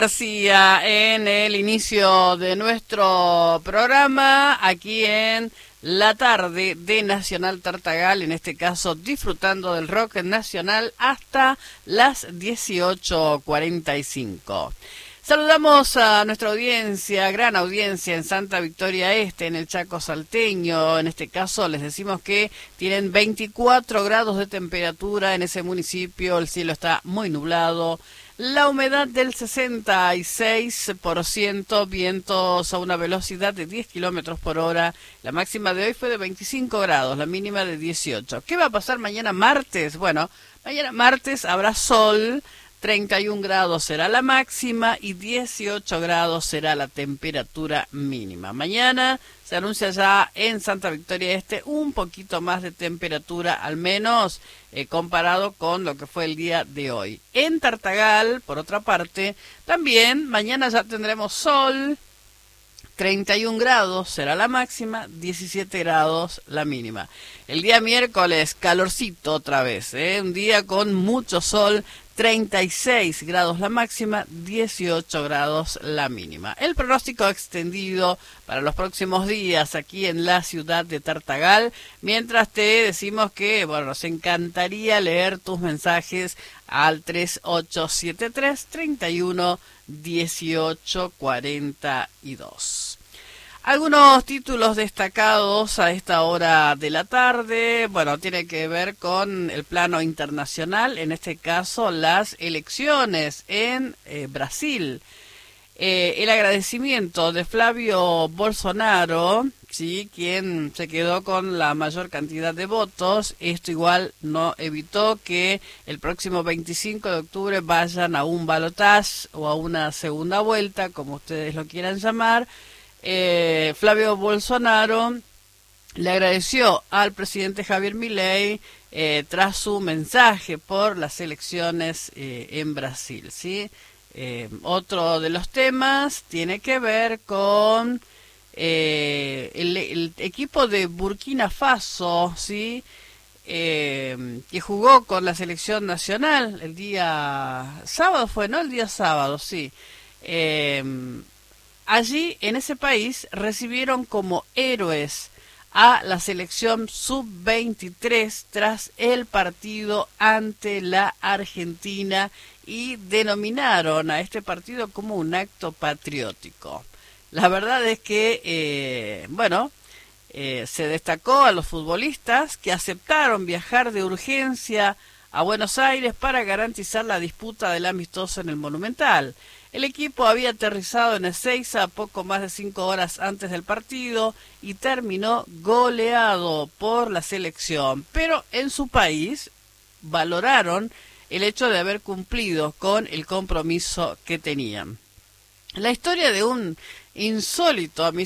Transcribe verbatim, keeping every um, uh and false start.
García en el inicio de nuestro programa aquí en la tarde de Nacional Tartagal, en este caso disfrutando del rock nacional hasta las dieciocho cuarenta y cinco. Saludamos a nuestra audiencia, gran audiencia en Santa Victoria Este, en el Chaco Salteño. En este caso les decimos que tienen veinticuatro grados de temperatura en ese municipio, el cielo está muy nublado. La humedad del sesenta y seis por ciento, vientos a una velocidad de diez kilómetros por hora. La máxima de hoy fue de veinticinco grados, la mínima de dieciocho. ¿Qué va a pasar mañana martes? Bueno, mañana martes habrá sol, treinta y un grados será la máxima y dieciocho grados será la temperatura mínima. Mañana se anuncia ya en Santa Victoria Este un poquito más de temperatura, al menos eh, comparado con lo que fue el día de hoy. En Tartagal, por otra parte, también mañana ya tendremos sol, treinta y un grados será la máxima, diecisiete grados la mínima. El día miércoles, calorcito otra vez, ¿eh? Un día con mucho sol, treinta y seis grados la máxima, dieciocho grados la mínima. El pronóstico extendido para los próximos días aquí en la ciudad de Tartagal, mientras te decimos que, bueno, nos encantaría leer tus mensajes al tres ocho siete tres, treinta y uno, dieciocho cuarenta y dos. Algunos títulos destacados a esta hora de la tarde, bueno, tiene que ver con el plano internacional, en este caso las elecciones en eh, Brasil. Eh, el agradecimiento de Flavio Bolsonaro, sí, quien se quedó con la mayor cantidad de votos. Esto igual no evitó que el próximo veinticinco de octubre vayan a un balotaje o a una segunda vuelta, como ustedes lo quieran llamar. Eh, Flavio Bolsonaro le agradeció al presidente Javier Milei eh, tras su mensaje por las elecciones eh, en Brasil, ¿sí? Eh, otro de los temas tiene que ver con eh, el, el equipo de Burkina Faso, ¿sí? Eh, que jugó con la selección nacional el día sábado, fue, ¿no? El día sábado, sí. Eh, Allí, en ese país, recibieron como héroes a la selección sub veintitrés tras el partido ante la Argentina y denominaron a este partido como un acto patriótico. La verdad es que, eh, bueno, eh, se destacó a los futbolistas que aceptaron viajar de urgencia a Buenos Aires para garantizar la disputa del amistoso en el Monumental. El equipo había aterrizado en Ezeiza poco más de cinco horas antes del partido y terminó goleado por la selección, pero en su país valoraron el hecho de haber cumplido con el compromiso que tenían. La historia de un insólito amistoso